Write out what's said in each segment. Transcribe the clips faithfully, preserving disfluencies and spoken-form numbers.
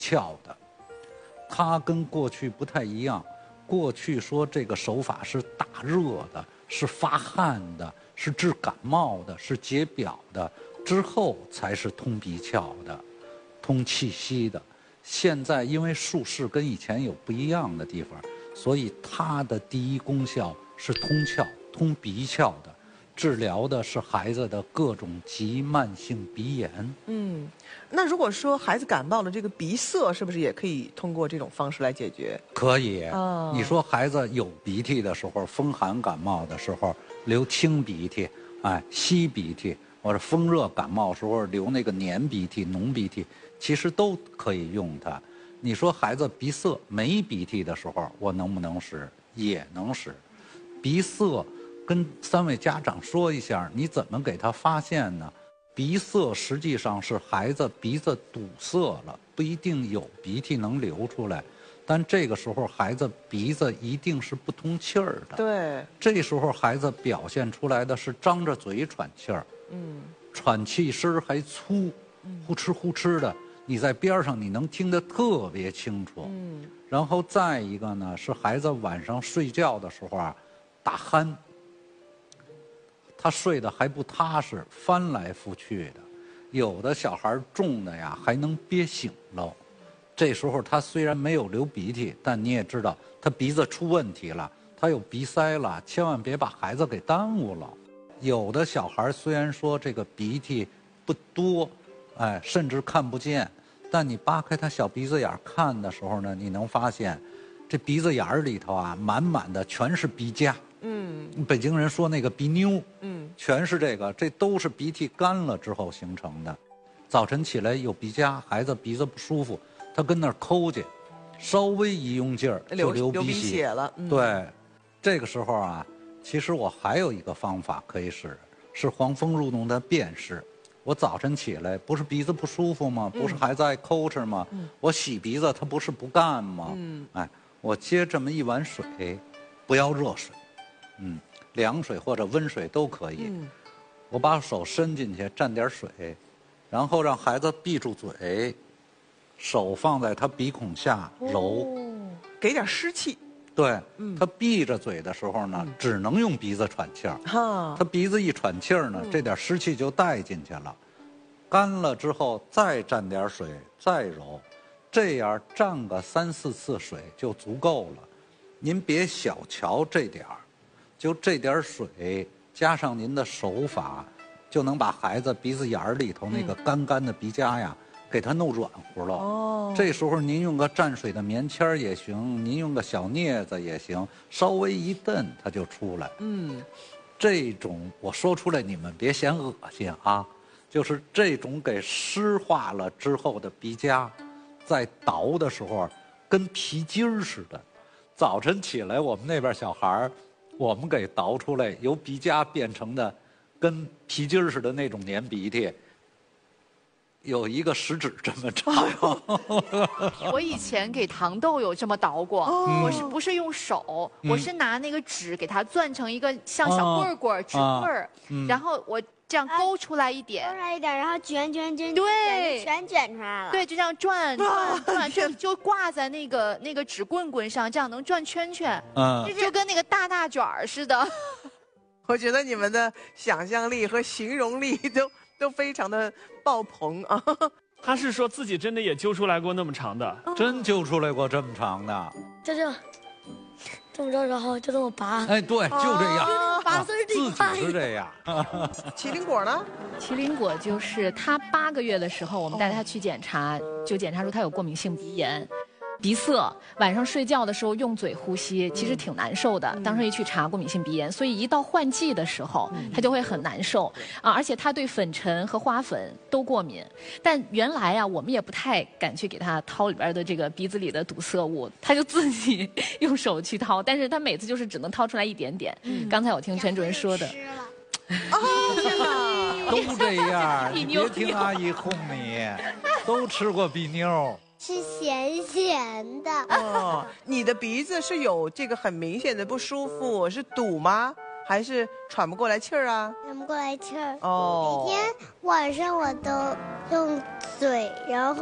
翘的。它跟过去不太一样，过去说这个手法是大热的，是发汗的，是治感冒的，是解表的，之后才是通鼻窍的，通气息的。现在因为术式跟以前有不一样的地方，所以它的第一功效是通窍、通鼻窍的，治疗的是孩子的各种急慢性鼻炎。 嗯，那如果说孩子感冒了，这个鼻塞是不是也可以通过这种方式来解决？ 可以。 哦， 你说孩子有鼻涕的时候，风寒感冒的时候流清鼻涕，哎，稀鼻涕，或者风热感冒时候流那个黏鼻涕、浓鼻涕，其实都可以用它。你说孩子鼻塞没鼻涕的时候，我能不能使？也能使。鼻塞跟三位家长说一下，你怎么给他发现呢？鼻塞实际上是孩子鼻子堵塞了，不一定有鼻涕能流出来，但这个时候孩子鼻子一定是不通气儿的。 对， 这时候孩子表现出来的是张着嘴喘气儿， 嗯， 喘气声还粗，呼哧呼哧的，你在边上你能听得特别清楚。 嗯， 然后再一个呢，是孩子晚上睡觉的时候啊，打鼾。他睡得还不踏实，翻来覆去的，有的小孩重的呀还能憋醒喽。这时候他虽然没有流鼻涕，但你也知道他鼻子出问题了，他有鼻塞了，千万别把孩子给耽误了。有的小孩虽然说这个鼻涕不多，哎，甚至看不见，但你扒开他小鼻子眼看的时候呢，你能发现这鼻子眼里头啊满满的全是鼻痂。嗯，北京人说那个鼻妞，嗯，全是这个，这都是鼻涕干了之后形成的。早晨起来有鼻痂，孩子鼻子不舒服，他跟那儿抠去，稍微一用劲儿就流鼻血了。嗯、 对，这个时候啊，其实我还有一个方法可以使，是黄蜂入洞的辨识。我早晨起来不是鼻子不舒服吗？不是孩子爱抠哧吗？嗯、我洗鼻子，他不是不干吗？嗯，哎，我接这么一碗水，不要热水。嗯，凉水或者温水都可以。嗯，我把手伸进去，蘸点水，然后让孩子闭住嘴，手放在他鼻孔下揉， 哦、给点湿气。 对，嗯、他闭着嘴的时候呢，嗯、只能用鼻子喘气儿。哈，他鼻子一喘气儿呢，嗯、这点湿气就带进去了。干了之后再蘸点水，再揉，这样蘸个三四次水就足够了。您别小瞧这点儿。就这点水加上您的手法，就能把孩子鼻子眼里头那个干干的鼻痂呀，嗯、给他弄软乎了。哦，这时候您用个蘸水的棉签也行，您用个小镊子也行，稍微一蹬它就出来。嗯，这种我说出来你们别嫌恶心啊，就是这种给湿化了之后的鼻痂，在捣的时候跟皮筋儿似的。早晨起来，我们那边小孩儿。我们给捣出来由鼻痂变成的跟皮筋似的那种黏鼻涕，有一个食指这么长。 我以前给糖豆有这么捣过，哦、我是不是用手？嗯、我是拿那个纸给它攥成一个像小棍棍、纸棍儿，嗯、然后我这样勾出来一点， 勾出来一点，然后卷卷卷， 对， 全卷出来了。 对，就这样转转转，就就挂在那个那个纸棍棍上，这样能转圈圈，嗯，就跟那个大大卷儿似的。 我觉得你们的想象力和形容力都都非常的爆棚啊！ 他是说自己真的也揪出来过那么长的， 哦、真揪出来过这么长的， 就这，这么着，然后就这么拔。 哎，对，就这样， 啊、拔丝自己是这样。 麒麟果呢？ 麒麟果就是他八个月的时候，我们带他去检查，就检查出他有过敏性鼻炎。鼻塞，晚上睡觉的时候用嘴呼吸，其实挺难受的。嗯、当时一去查过敏性鼻炎，所以一到换季的时候，嗯、他就会很难受啊，而且他对粉尘和花粉都过敏。但原来啊，我们也不太敢去给他掏里边的这个鼻子里的堵塞物，他就自己用手去掏，但是他每次就是只能掏出来一点点。嗯、刚才我听陈主任说的。 哦，天哪， 都这样，你别听阿姨哄你，都吃过鼻妞。 是咸咸的。 哦，你的鼻子是有这个很明显的不舒服，是堵吗？还是喘不过来气儿啊？ 喘不过来气儿。 哦。 每天晚上我都用嘴，然后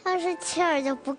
要是气儿就不